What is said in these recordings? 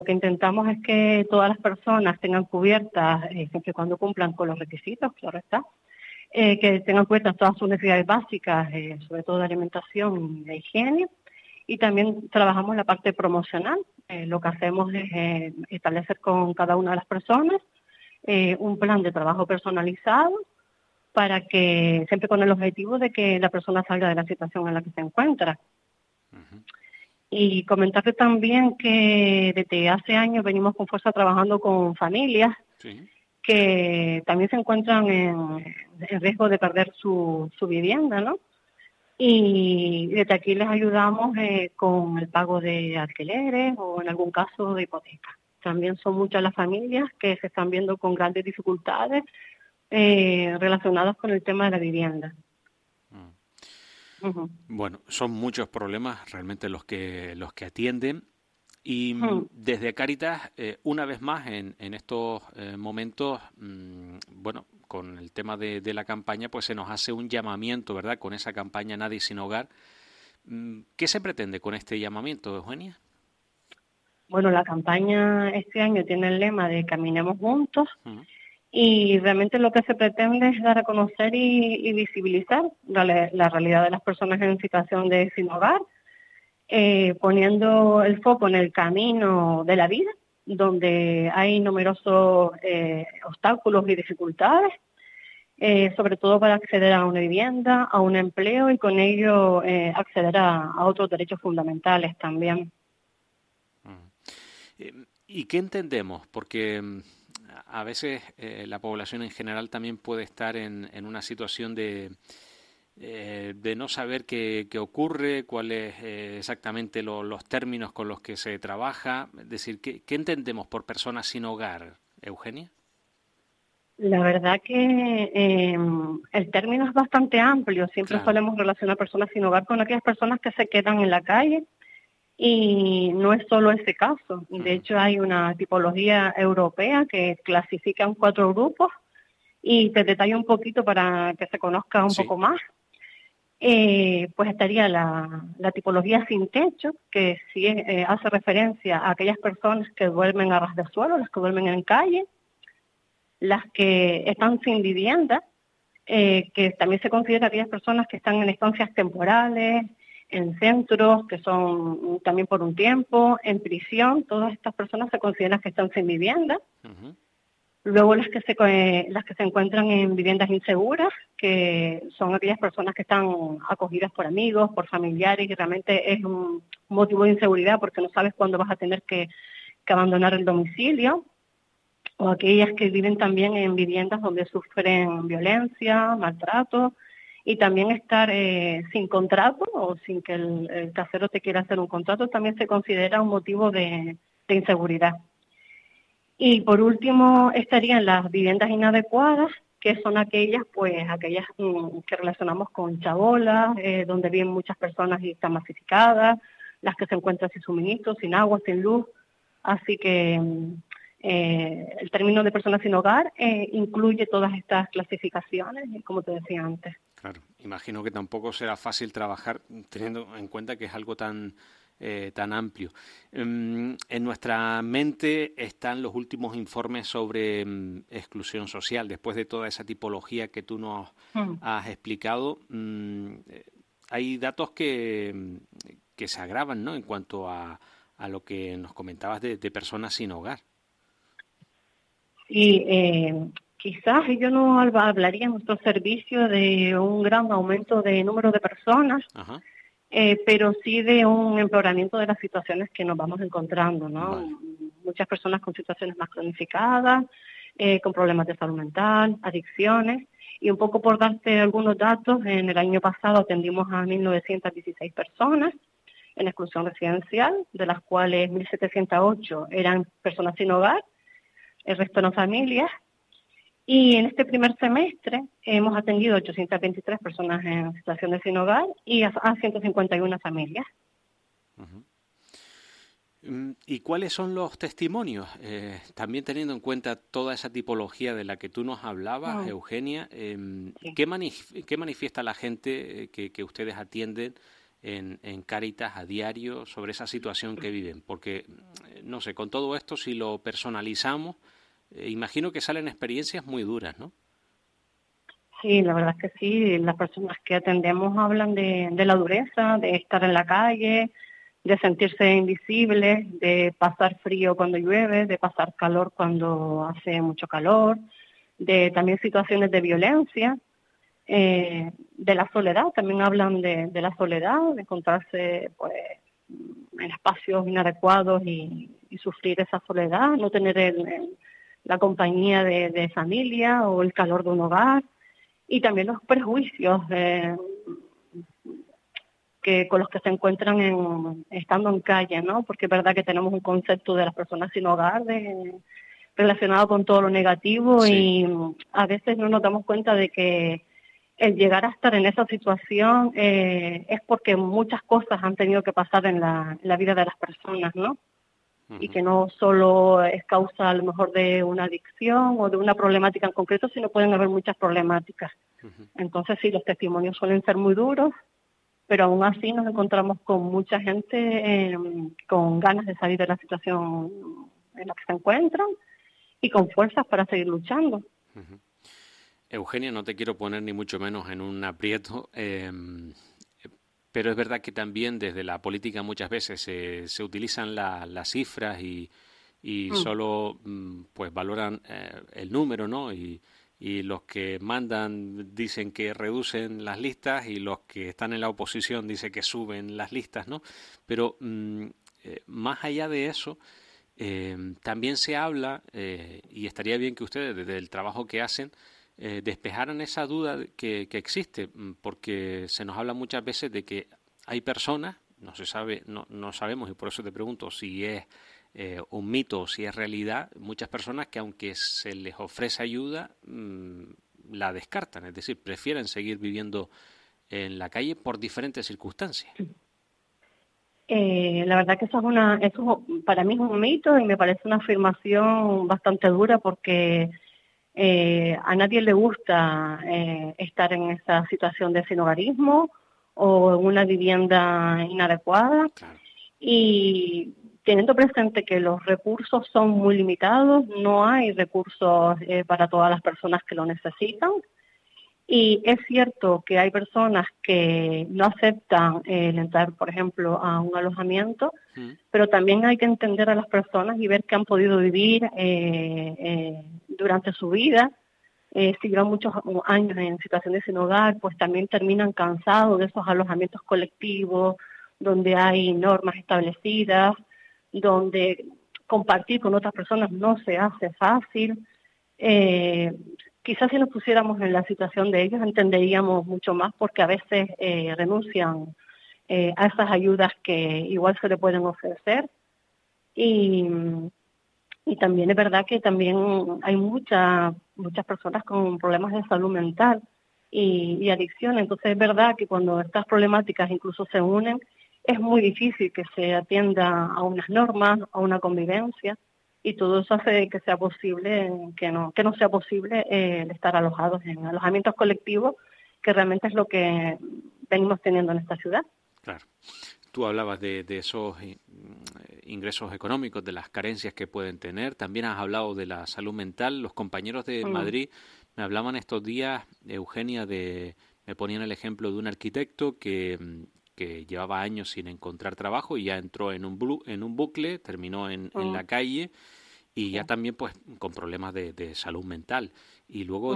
que intentamos es que todas las personas tengan cubiertas, siempre y cuando cumplan con los requisitos, claro está, que tengan cubiertas todas sus necesidades básicas, sobre todo de alimentación y de higiene. Y también trabajamos la parte promocional. Lo que hacemos es establecer con cada una de las personas un plan de trabajo personalizado para que, siempre con el objetivo de que la persona salga de la situación en la que se encuentra. Ujú. Y comentarte también que desde hace años venimos con fuerza trabajando con familias Sí. que también se encuentran en riesgo de perder su vivienda, ¿no? Y desde aquí les ayudamos con el pago de alquileres o en algún caso de hipoteca. También son muchas las familias que se están viendo con grandes dificultades relacionadas con el tema de la vivienda. Mm. Ujú. Bueno, son muchos problemas realmente los que atienden. Y Ujú. desde Cáritas, una vez más en estos momentos, bueno, con el tema de la campaña, pues se nos hace un llamamiento, ¿verdad? Con esa campaña Nadie sin Hogar. ¿Qué se pretende con este llamamiento, Eugenia? Bueno, la campaña este año tiene el lema de Caminemos Juntos Ujú. y realmente lo que se pretende es dar a conocer y visibilizar la realidad de las personas en situación de sin hogar, poniendo el foco en el camino de la vida, donde hay numerosos obstáculos y dificultades, sobre todo para acceder a una vivienda, a un empleo y con ello acceder a otros derechos fundamentales también. ¿Y qué entendemos? Porque a veces la población en general también puede estar en una situación de no saber qué ocurre, cuáles exactamente los términos con los que se trabaja. Es decir, ¿qué entendemos por personas sin hogar, Eugenia? La verdad que el término es bastante amplio. Siempre Claro. solemos relacionar personas sin hogar con aquellas personas que se quedan en la calle y no es solo ese caso. De Ujú. hecho, hay una tipología europea que clasifica en 4 grupos y te detallo un poquito para que se conozca un Sí. poco más. Pues estaría la tipología sin techo, que sí hace referencia a aquellas personas que duermen a ras de suelo, las que duermen en calle, las que están sin vivienda, que también se considera aquellas personas que están en estancias temporales, en centros, que son también por un tiempo, en prisión. Todas estas personas se consideran que están sin vivienda. Ujú. Luego las que se encuentran en viviendas inseguras, que son aquellas personas que están acogidas por amigos, por familiares, y realmente es un motivo de inseguridad porque no sabes cuándo vas a tener que abandonar el domicilio, o aquellas que viven también en viviendas donde sufren violencia, maltrato, y también estar sin contrato o sin que el casero te quiera hacer un contrato también se considera un motivo de inseguridad. Y por último estarían las viviendas inadecuadas, que son aquellas, pues, aquellas que relacionamos con chabolas, donde viven muchas personas y están masificadas, las que se encuentran sin suministro, sin agua, sin luz. Así que el término de personas sin hogar incluye todas estas clasificaciones, como te decía antes. Claro, imagino que tampoco será fácil trabajar teniendo en cuenta que es algo tan amplio. En nuestra mente están los últimos informes sobre exclusión social. Después de toda esa tipología que tú nos Mm. has explicado, hay datos que se agravan, ¿no? En cuanto a lo que nos comentabas de personas sin hogar. Y quizás yo no hablaría en nuestro servicio de un gran aumento de número de personas, Ajá, pero sí de un empeoramiento de las situaciones que nos vamos encontrando, ¿no? vale. Muchas personas con situaciones más cronificadas, con problemas de salud mental, adicciones, y un poco por darte algunos datos, en el año pasado atendimos a 1.916 personas en exclusión residencial, de las cuales 1.708 eran personas sin hogar, el resto eran familias, y en este primer semestre hemos atendido 823 personas en situación de sin hogar y a 151 familias. Ujú. ¿Y cuáles son los testimonios? También teniendo en cuenta toda esa tipología de la que tú nos hablabas, Mm, Eugenia, sí. qué manifiesta la gente que ustedes atienden en Cáritas a diario sobre esa situación que viven? Porque, no sé, con todo esto, si lo personalizamos, imagino que salen experiencias muy duras, ¿no? Sí, la verdad es que sí. Las personas que atendemos hablan de la dureza, de estar en la calle, de sentirse invisibles, de pasar frío cuando llueve, de pasar calor cuando hace mucho calor, de también situaciones de violencia, de la soledad. También hablan de la soledad, de encontrarse pues en espacios inadecuados y sufrir esa soledad, no tener la compañía de familia o el calor de un hogar. Y también los prejuicios que con los que se encuentran estando en calle, ¿no? Porque es verdad que tenemos un concepto de las personas sin hogar relacionado con todo lo negativo Sí. y a veces no nos damos cuenta de que el llegar a estar en esa situación es porque muchas cosas han tenido que pasar en la vida de las personas, ¿no? Y que no solo es causa a lo mejor de una adicción o de una problemática en concreto, sino pueden haber muchas problemáticas. Entonces sí, los testimonios suelen ser muy duros, pero aún así nos encontramos con mucha gente con ganas de salir de la situación en la que se encuentran y con fuerzas para seguir luchando. Eugenia, no te quiero poner ni mucho menos en un aprieto, pero es verdad que también desde la política muchas veces se utilizan las cifras y solo pues valoran el número, ¿no? Y los que mandan dicen que reducen las listas y los que están en la oposición dicen que suben las listas, ¿no? Pero más allá de eso, también se habla, y estaría bien que ustedes, desde el trabajo que hacen, despejaran esa duda que existe, porque se nos habla muchas veces de que hay personas, no se sabe, no sabemos, y por eso te pregunto si es un mito o si es realidad, muchas personas que aunque se les ofrece ayuda, la descartan, es decir, prefieren seguir viviendo en la calle por diferentes circunstancias. La verdad que eso para mí es un mito y me parece una afirmación bastante dura porque a nadie le gusta estar en esa situación de sinhogarismo o en una vivienda inadecuada. Claro. Y teniendo presente que los recursos son muy limitados, no hay recursos para todas las personas que lo necesitan. Y es cierto que hay personas que no aceptan el entrar, por ejemplo, a un alojamiento, pero también hay que entender a las personas y ver que han podido vivir durante su vida. Si llevan muchos años en situaciones sin hogar, pues también terminan cansados de esos alojamientos colectivos, donde hay normas establecidas, donde compartir con otras personas no se hace fácil. Quizás si nos pusiéramos en la situación de ellos entenderíamos mucho más porque a veces renuncian a esas ayudas que igual se le pueden ofrecer y también es verdad que también hay muchas personas con problemas de salud mental y adicción, entonces es verdad que cuando estas problemáticas incluso se unen es muy difícil que se atienda a unas normas, a una convivencia. Y todo eso hace que sea posible, que no sea posible el estar alojados en alojamientos colectivos, que realmente es lo que venimos teniendo en esta ciudad. Claro. Tú hablabas de esos ingresos económicos, de las carencias que pueden tener. También has hablado de la salud mental. Los compañeros de Madrid me hablaban estos días, Eugenia, me ponían el ejemplo de un arquitecto que llevaba años sin encontrar trabajo y ya entró en un bucle, terminó en la calle y ya también pues con problemas de salud mental. Y luego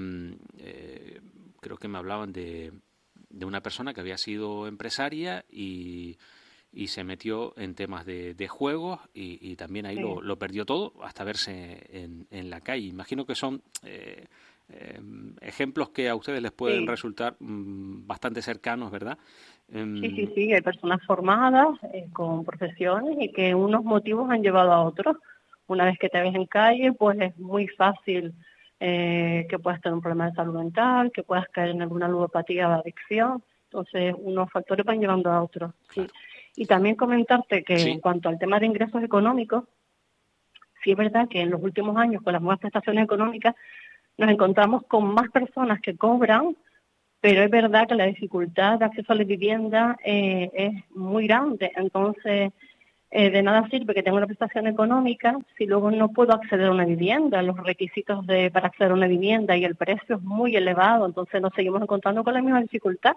creo que me hablaban de una persona que había sido empresaria y se metió en temas de juegos y también ahí lo perdió todo hasta verse en la calle. Imagino que son ejemplos que a ustedes les pueden resultar bastante cercanos, ¿verdad? Sí, hay personas formadas con profesiones y que unos motivos han llevado a otros. Una vez que te ves en calle, pues es muy fácil que puedas tener un problema de salud mental, que puedas caer en alguna ludopatía o adicción. Entonces, unos factores van llevando a otros. Claro. Sí. Y también comentarte que en cuanto al tema de ingresos económicos, sí es verdad que en los últimos años, con las nuevas prestaciones económicas, nos encontramos con más personas que cobran, pero es verdad que la dificultad de acceso a la vivienda es muy grande. Entonces, de nada sirve que tenga una prestación económica si luego no puedo acceder a una vivienda. Los requisitos para acceder a una vivienda y el precio es muy elevado, entonces nos seguimos encontrando con la misma dificultad.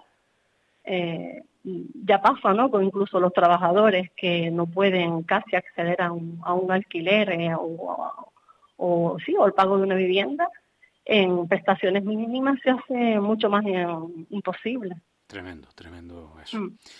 Ya pasa, ¿no? Con incluso los trabajadores que no pueden casi acceder a un alquiler o el pago de una vivienda, en prestaciones mínimas se hace mucho más imposible. Tremendo eso.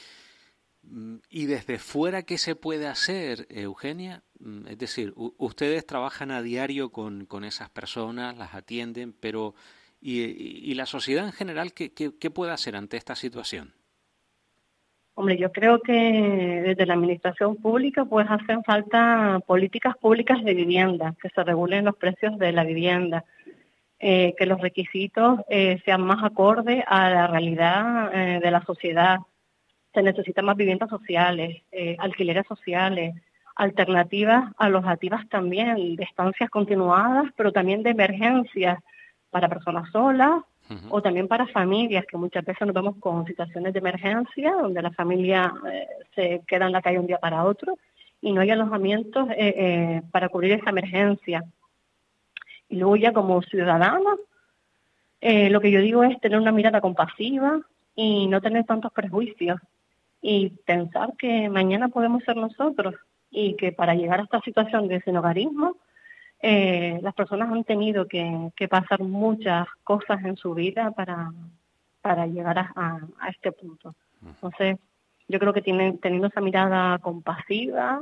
Y desde fuera, ¿qué se puede hacer, Eugenia? Es decir, ustedes trabajan a diario con esas personas, las atienden, pero ¿y la sociedad en general qué puede hacer ante esta situación? Hombre, yo creo que desde la administración pública pues hacen falta políticas públicas de vivienda, que se regulen los precios de la vivienda, que los requisitos sean más acordes a la realidad de la sociedad. Se necesitan más viviendas sociales, alquileres sociales, alternativas alojativas también, de estancias continuadas, pero también de emergencias para personas solas o también para familias, que muchas veces nos vemos con situaciones de emergencia, donde la familia se queda en la calle un día para otro y no hay alojamientos para cubrir esa emergencia. Y luego ya como ciudadana, lo que yo digo es tener una mirada compasiva y no tener tantos prejuicios y pensar que mañana podemos ser nosotros y que para llegar a esta situación de sinhogarismo, las personas han tenido que pasar muchas cosas en su vida para llegar a este punto. Entonces, yo creo que teniendo esa mirada compasiva,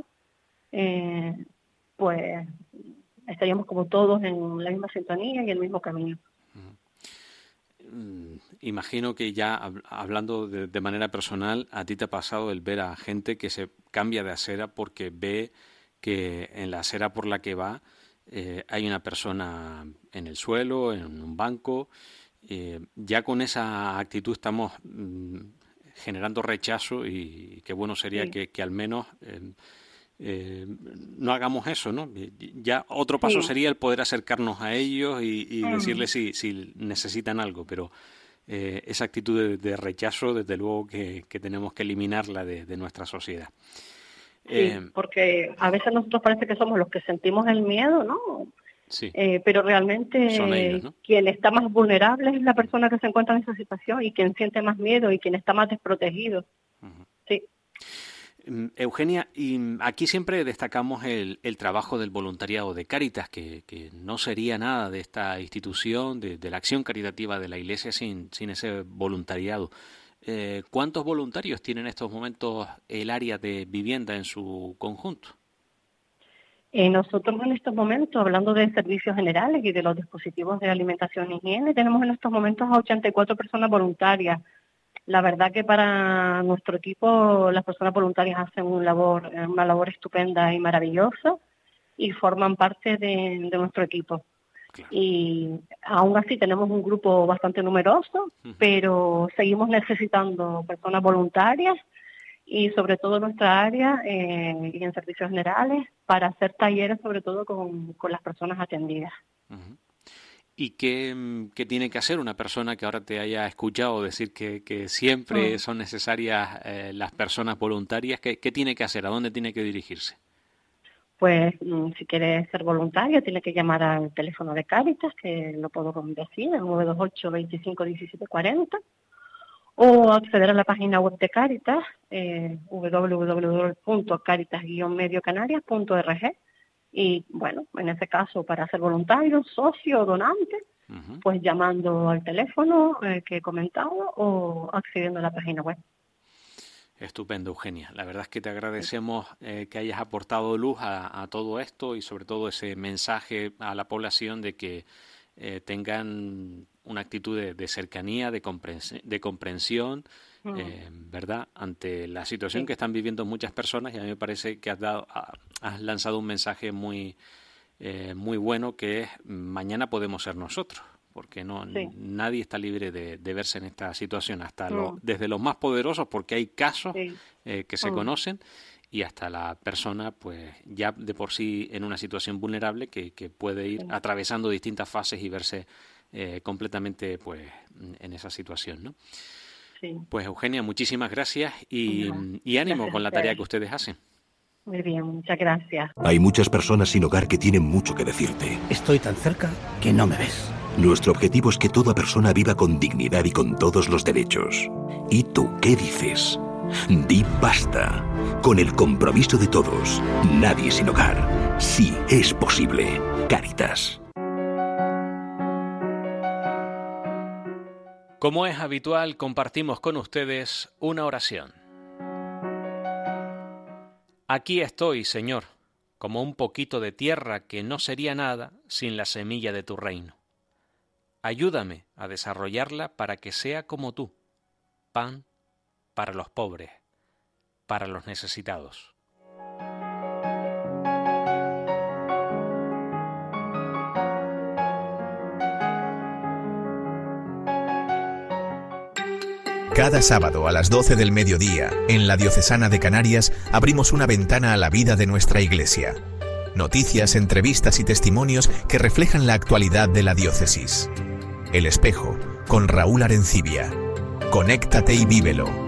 pues estaríamos como todos en la misma sintonía y el mismo camino. Imagino que ya hablando de manera personal, a ti te ha pasado el ver a gente que se cambia de acera porque ve que en la acera por la que va hay una persona en el suelo, en un banco. Ya con esa actitud estamos generando rechazo y qué bueno sería que al menos no hagamos eso, ¿no? Ya otro paso sería el poder acercarnos a ellos y decirles si necesitan algo, pero esa actitud de rechazo, desde luego que tenemos que eliminarla de nuestra sociedad. Sí, porque a veces nosotros parece que somos los que sentimos el miedo, ¿no? Sí. Pero realmente son ellos, ¿no? Quien está más vulnerable es la persona que se encuentra en esa situación y quien siente más miedo y quien está más desprotegido. Sí. Eugenia, y aquí siempre destacamos el trabajo del voluntariado de Cáritas, que no sería nada de esta institución, de la acción caritativa de la Iglesia sin ese voluntariado. ¿Cuántos voluntarios tiene en estos momentos el área de vivienda en su conjunto? Nosotros en estos momentos, hablando de servicios generales y de los dispositivos de alimentación e higiene, tenemos en estos momentos a 84 personas voluntarias. La verdad que para nuestro equipo las personas voluntarias hacen una labor estupenda y maravillosa y forman parte de nuestro equipo. Claro. Y aún así tenemos un grupo bastante numeroso, pero seguimos necesitando personas voluntarias y sobre todo en nuestra área y en servicios generales para hacer talleres sobre todo con las personas atendidas. ¿Y qué tiene que hacer una persona que ahora te haya escuchado decir que siempre son necesarias las personas voluntarias? ¿Qué tiene que hacer? ¿A dónde tiene que dirigirse? Pues si quiere ser voluntario tiene que llamar al teléfono de Cáritas, que lo puedo decir, el 928 25 17 40, o acceder a la página web de Cáritas, www.caritas-mediocanarias.org. Y bueno, en ese caso, para ser voluntario, socio o donante, pues llamando al teléfono que he comentado o accediendo a la página web. Estupendo, Eugenia. La verdad es que te agradecemos que hayas aportado luz a todo esto y sobre todo ese mensaje a la población de que tengan una actitud de cercanía, de comprensión, ¿verdad? Ante la situación que están viviendo muchas personas, y a mí me parece que has lanzado un mensaje muy bueno, que es mañana podemos ser nosotros, porque nadie está libre de verse en esta situación, hasta desde los más poderosos, porque hay casos que se conocen, y hasta la persona pues ya de por sí en una situación vulnerable que puede ir atravesando distintas fases y verse completamente pues en esa situación, ¿no? Sí. Pues Eugenia, muchísimas gracias y ánimo con la tarea que ustedes hacen. Muy bien, muchas gracias. Hay muchas personas sin hogar que tienen mucho que decirte. Estoy tan cerca que no me ves. Nuestro objetivo es que toda persona viva con dignidad y con todos los derechos. ¿Y tú qué dices? Di basta. Con el compromiso de todos, nadie sin hogar. Sí es posible. Cáritas. Como es habitual, compartimos con ustedes una oración. Aquí estoy, Señor, como un poquito de tierra que no sería nada sin la semilla de tu reino. Ayúdame a desarrollarla para que sea como tú, pan para los pobres, para los necesitados. Cada sábado a las 12 del mediodía, en la Diocesana de Canarias, abrimos una ventana a la vida de nuestra Iglesia. Noticias, entrevistas y testimonios que reflejan la actualidad de la diócesis. El Espejo, con Raúl Arencibia. Conéctate y vívelo.